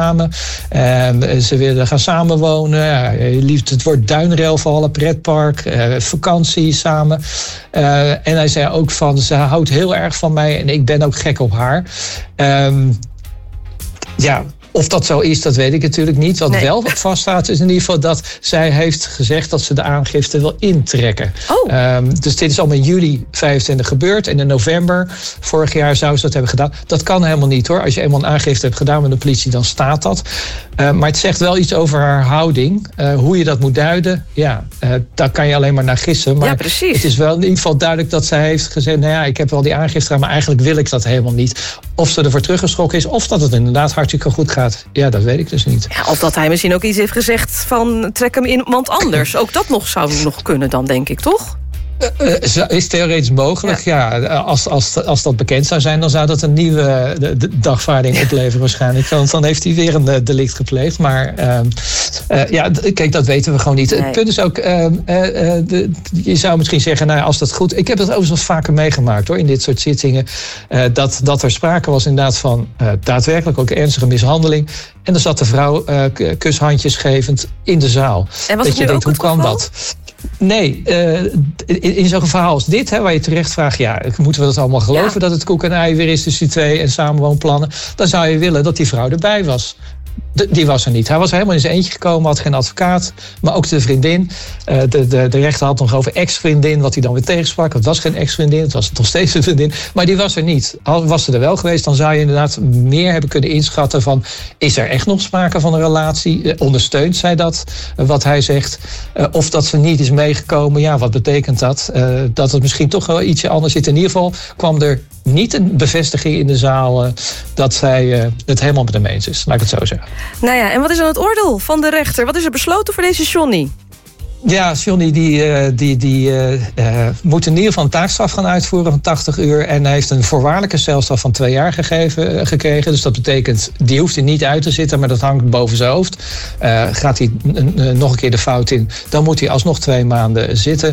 samen. Ze willen gaan samenwonen. Het wordt duinrailvallen, pretpark, vakantie samen. En hij zei ook van, ze houdt heel erg van mij en ik ben ook gek op haar. Of dat zo is, dat weet ik natuurlijk niet. Wat wel vaststaat is in ieder geval dat zij heeft gezegd dat ze de aangifte wil intrekken. Dus dit is allemaal in juli 25 gebeurd. En in november vorig jaar zou ze dat hebben gedaan. Dat kan helemaal niet hoor. Als je eenmaal een aangifte hebt gedaan met de politie, dan staat dat. Maar het zegt wel iets over haar houding. Hoe je dat moet duiden, daar kan je alleen maar naar gissen. Maar het is wel in ieder geval duidelijk dat zij heeft gezegd, ik heb wel die aangifte gedaan, maar eigenlijk wil ik dat helemaal niet. Of ze ervoor teruggeschrokken is, of dat het inderdaad hartstikke goed gaat. Ja, dat weet ik dus niet. Ja, of dat hij misschien ook iets heeft gezegd van trek hem in iemand anders. Ook dat zou nog kunnen dan, denk ik, toch? Is theoretisch mogelijk, Als dat bekend zou zijn, dan zou dat een nieuwe dagvaarding opleveren waarschijnlijk. Want dan heeft hij weer een delict gepleegd. Maar kijk, dat weten we gewoon niet. Nee. Het punt is ook, je zou misschien zeggen, als dat goed... Ik heb het overigens vaker meegemaakt hoor, in dit soort zittingen. Dat er sprake was inderdaad van daadwerkelijk ook ernstige mishandeling. En dan zat de vrouw kushandjes gevend in de zaal. En was dat je denkt, hoe kan geval? Dat? Nee, in zo'n verhaal als dit, waar je terecht vraagt, moeten we dat allemaal geloven dat het koek en ei weer is tussen die twee en samenwoonplannen? Dan zou je willen dat die vrouw erbij was. Die was er niet. Hij was helemaal in zijn eentje gekomen, had geen advocaat. Maar ook de vriendin. De rechter had nog over ex-vriendin, wat hij dan weer tegensprak. Het was geen ex-vriendin, het was nog steeds een vriendin. Maar die was er niet. Was ze er wel geweest, dan zou je inderdaad meer hebben kunnen inschatten van, is er echt nog sprake van een relatie? Ondersteunt zij dat, wat hij zegt? Of dat ze niet is meegekomen, wat betekent dat? Dat het misschien toch wel ietsje anders zit. In ieder geval kwam er niet een bevestiging in de zaal dat zij het helemaal met hem eens is. Laat ik het zo zeggen. En wat is dan het oordeel van de rechter? Wat is er besloten voor deze Johnny? Ja, Johnny die moet in ieder geval een taakstraf gaan uitvoeren van 80 uur. En hij heeft een voorwaardelijke celstraf van 2 jaar gekregen. Dus dat betekent, die hoeft hij niet uit te zitten, maar dat hangt boven zijn hoofd. Gaat hij nog een keer de fout in, dan moet hij alsnog 2 maanden zitten.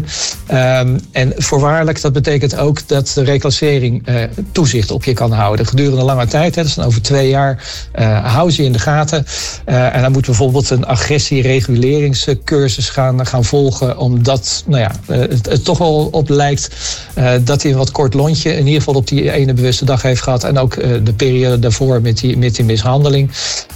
En voorwaardelijk, dat betekent ook dat de reclassering toezicht op je kan houden. Gedurende lange tijd, dat is dan over 2 jaar, hou ze in de gaten. En dan moet bijvoorbeeld een agressiereguleringscursus gaan volgen, omdat het toch wel op lijkt dat hij een wat kort lontje in ieder geval op die ene bewuste dag heeft gehad en ook de periode daarvoor met die mishandeling.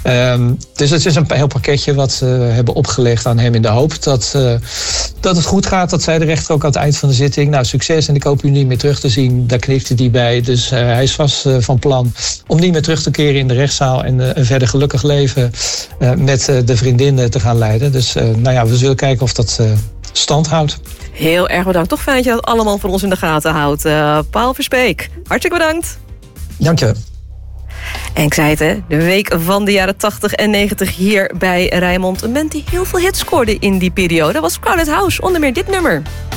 Dus het is een heel pakketje wat we hebben opgelegd aan hem in de hoop dat het goed gaat. Dat zei de rechter ook aan het eind van de zitting. Succes en ik hoop u niet meer terug te zien. Daar knipte hij bij. Dus hij is vast van plan om niet meer terug te keren in de rechtszaal en een verder gelukkig leven met de vriendin te gaan leiden. Dus we zullen kijken of dat stand houdt. Heel erg bedankt. Toch fijn dat je dat allemaal voor ons in de gaten houdt. Paul Verspeek, hartstikke bedankt. Dank je. En ik zei het, de week van de jaren 80 en 90 hier bij Rijnmond. Een band die heel veel hits scoorde in die periode was Crowded House, onder meer dit nummer.